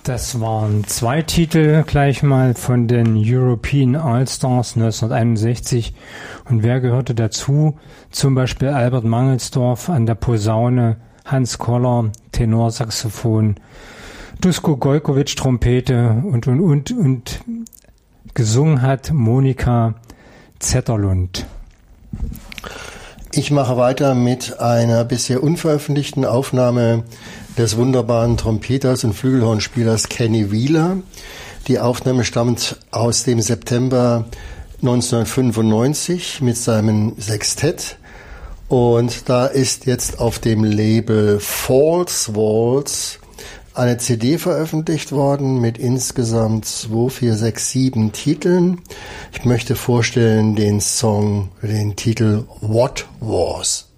Das waren 2 Titel gleich mal von den European All-Stars 1961. Und wer gehörte dazu? Zum Beispiel Albert Mangelsdorf an der Posaune, Hans Koller, Tenorsaxophon, Dusko Gojkovic, Trompete und gesungen hat Monika Zetterlund. Ich mache weiter mit einer bisher unveröffentlichten Aufnahme des wunderbaren Trompeters und Flügelhornspielers Kenny Wheeler. Die Aufnahme stammt aus dem September 1995 mit seinem Sextett. Und da ist jetzt auf dem Label False Waltz eine CD veröffentlicht worden mit insgesamt 2, 4, 6, 7 Titeln. Ich möchte vorstellen den Titel What Was.